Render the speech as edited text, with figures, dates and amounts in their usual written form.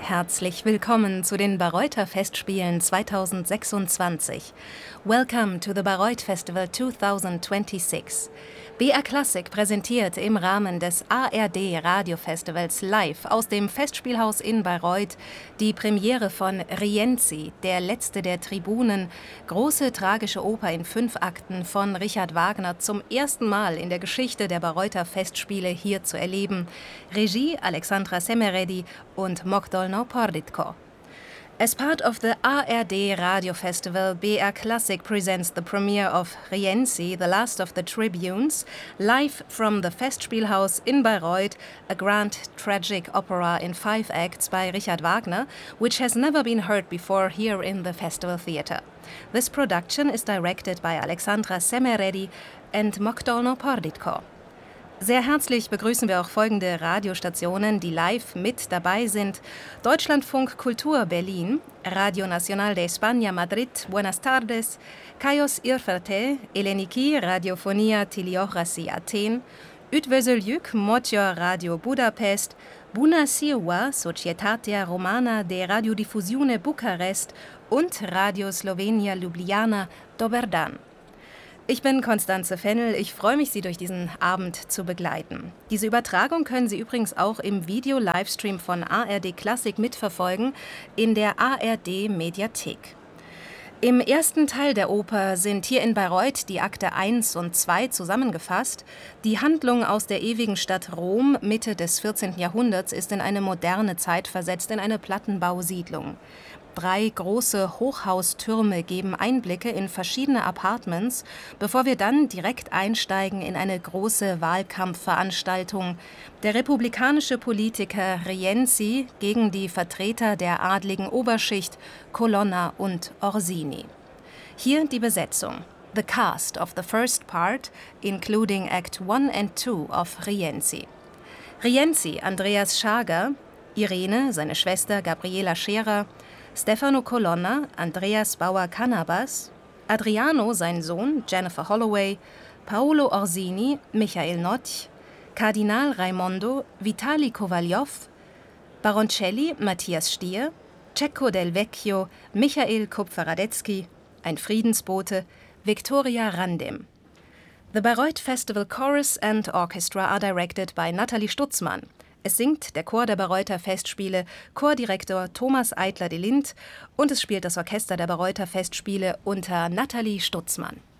herzlich willkommen zu den Bayreuther Festspielen 2026. Welcome to the Bayreuth Festival 2026. BR Classic präsentiert im Rahmen des ARD Radiofestivals live aus dem Festspielhaus in Bayreuth die Premiere von Rienzi, der letzte der Tribunen, große tragische Oper in 5 Akten von Richard Wagner, zum ersten Mal in der Geschichte der Bayreuther Festspiele hier zu erleben. Regie Alexandra Semeredi und Mogdolno Porditko. As part of the ARD Radio Festival, BR Classic presents the premiere of Rienzi, the Last of the Tribunes, live from the Festspielhaus in Bayreuth, a grand tragic opera in 5 acts by Richard Wagner, which has never been heard before here in the Festival Theatre. This production is directed by Alexandra Semeredi and Mogdolno Porditko. Sehr herzlich begrüßen wir auch folgende Radiostationen, die live mit dabei sind. Deutschlandfunk Kultur Berlin, Radio Nacional de España Madrid, Buenas tardes, Kaios Irferte, Eleniki, Radiofonia Tiliochrasi Athen, Üdvözöljük, Magyar Radio Budapest, Bună ziua, Societatea Romana de Radiodifuziune Bukarest und Radio Slovenia Ljubljana, Dober dan. Ich bin Konstanze Fennel, ich freue mich, Sie durch diesen Abend zu begleiten. Diese Übertragung können Sie übrigens auch im Video-Livestream von ARD Classic mitverfolgen in der ARD Mediathek. Im ersten Teil der Oper sind hier in Bayreuth die Akte 1 und 2 zusammengefasst. Die Handlung aus der ewigen Stadt Rom Mitte des 14. Jahrhunderts ist in eine moderne Zeit versetzt, in eine Plattenbausiedlung. 3 große Hochhaustürme geben Einblicke in verschiedene Apartments, bevor wir dann direkt einsteigen in eine große Wahlkampfveranstaltung. Der republikanische Politiker Rienzi gegen die Vertreter der adligen Oberschicht Colonna und Orsini. Hier die Besetzung. The cast of the first part, including Act 1 and 2 of Rienzi. Rienzi, Andreas Schager, Irene, seine Schwester Gabriela Scherer, Stefano Colonna, Andreas Bauer-Cannabas, Adriano, sein Sohn, Jennifer Holloway, Paolo Orsini, Michael Notch, Kardinal Raimondo, Vitali Kowaljow, Baroncelli, Matthias Stier, Cecco del Vecchio, Michael Kupfer-Radetzky, ein Friedensbote, Victoria Randem. The Bayreuth Festival Chorus and Orchestra are directed by Nathalie Stutzmann. Es singt der Chor der Bayreuther Festspiele, Chordirektor Thomas Eitler de Lind, und es spielt das Orchester der Bayreuther Festspiele unter Nathalie Stutzmann.